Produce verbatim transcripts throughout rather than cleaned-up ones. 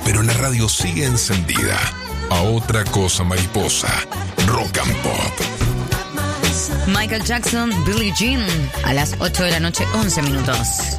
pero la radio sigue encendida. A otra cosa, mariposa. Rock and Pop. Michael Jackson, Billie Jean, a las ocho de la noche, once minutos.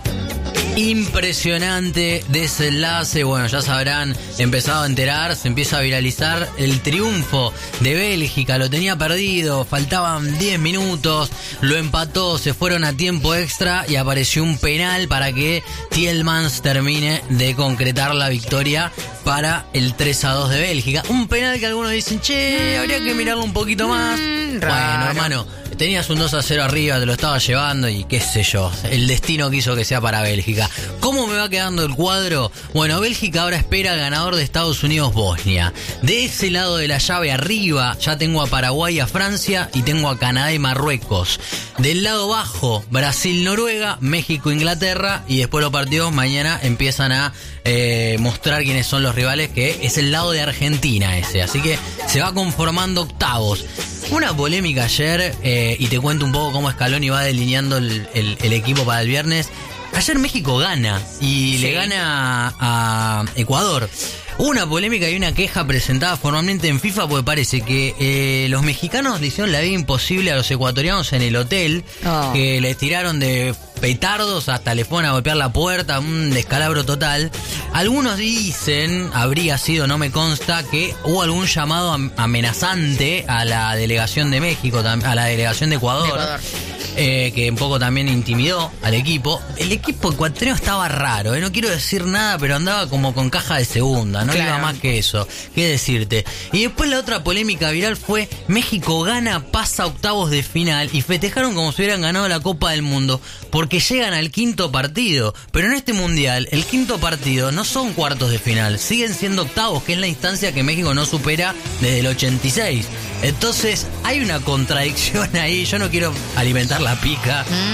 Impresionante desenlace, bueno, ya sabrán, empezado a enterar, se empieza a viralizar el triunfo de Bélgica, lo tenía perdido, faltaban diez minutos, lo empató, se fueron a tiempo extra y apareció un penal para que Tielemans termine de concretar la victoria para el tres a dos de Bélgica. Un penal que algunos dicen, che, habría que mirarlo un poquito más. Mm, bueno, hermano, tenías un dos a cero arriba, te lo estaba llevando y qué sé yo, el destino quiso que sea para Bélgica. ¿Cómo me va quedando el cuadro? Bueno, Bélgica ahora espera al ganador de Estados Unidos-Bosnia. De ese lado de la llave arriba ya tengo a Paraguay y a Francia y tengo a Canadá y Marruecos. Del lado bajo, Brasil-Noruega, México-Inglaterra y después los partidos mañana empiezan a eh, mostrar quiénes son los rivales, que es el lado de Argentina ese. Así que se va conformando octavos. Una polémica ayer, eh, y te cuento un poco cómo Scaloni va delineando el, el, el equipo para el viernes. Ayer México gana y sí. le gana a Ecuador. Hubo una polémica y una queja presentada formalmente en FIFA porque parece que eh, los mexicanos le hicieron la vida imposible a los ecuatorianos en el hotel, oh. que les tiraron de petardos, hasta le fueron a golpear la puerta, un descalabro total. Algunos dicen, habría sido, no me consta, que hubo algún llamado amenazante a la delegación de México, a la delegación de Ecuador. De Ecuador. Eh, que un poco también intimidó al equipo. El equipo ecuatoriano estaba raro, eh, no quiero decir nada, pero andaba como con caja de segunda, no claro. iba más que eso, qué decirte. Y después la otra polémica viral fue México gana, pasa a octavos de final y festejaron como si hubieran ganado la Copa del Mundo, porque llegan al quinto partido. Pero en este mundial, el quinto partido no son cuartos de final, siguen siendo octavos, que es la instancia que México no supera desde el ochenta y seis. Entonces hay una contradicción ahí, yo no quiero alimentar la pica,